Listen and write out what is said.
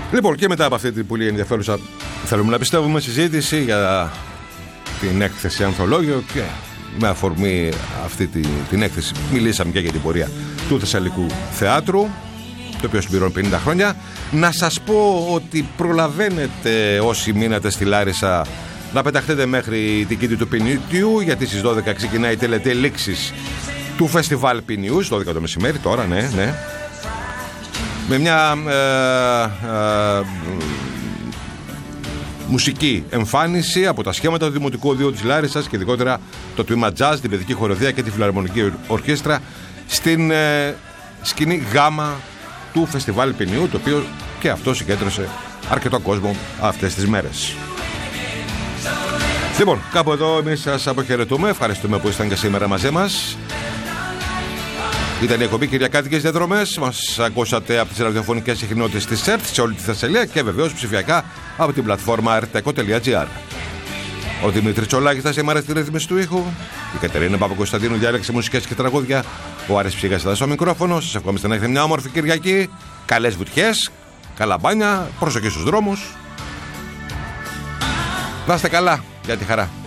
Λοιπόν, και μετά από αυτή την πολύ ενδιαφέρουσα, θέλουμε να πιστεύουμε, συζήτηση για την έκθεση Ανθολόγιο, και με αφορμή αυτή την έκθεση μιλήσαμε και για την πορεία του Θεσσαλικού Θεάτρου, το οποίο συμπληρώνει 50 χρόνια. Να σας πω ότι προλαβαίνετε όσοι μείνατε στη Λάρισα να πεταχτείτε μέχρι την Κήτη του Ποινιού, γιατί στις 12 ξεκινάει η τελετή λήξης του Φεστιβάλ Ποινιού, 12 το μεσημέρι τώρα, ναι. Με μια μουσική εμφάνιση από τα σχήματα του Δημοτικού Οδείου της Λάρισσας και ειδικότερα το τμήμα jazz, την παιδική χοροδία και τη φιλαρμονική ορχήστρα στην σκηνή γάμα του Φεστιβάλ Ποινιού, το οποίο και αυτό συγκέντρωσε αρκετό κόσμο αυτές τις μέρες. Λοιπόν, κάπου εδώ εμείς σας αποχαιρετούμε. Ευχαριστούμε που ήσταν και σήμερα μαζί μας. Ήταν η εκπομπή Κυριακάτικες Διαδρομές. Μας ακούσατε από τις ραδιοφωνικές συχνότητες της ΕΡΤ σε όλη τη Θεσσαλία και βεβαίως ψηφιακά από την πλατφόρμα rtco.gr. Ο Δημήτρης Τσολάκης θα σήμερα στη ρύθμιση του ήχου. Η Κατερίνα Παπακοσταντίνου διάλεξε μουσικές και τραγούδια. Ο Άρης Ψήγας ήταν στο μικρόφωνο. Σας ευχόμαστε να έχετε μια όμορφη Κυριακή. Καλές βουτιές, καλά μπάνια, προσοχή στους δρόμους. Να είστε καλά, για τη χαρά.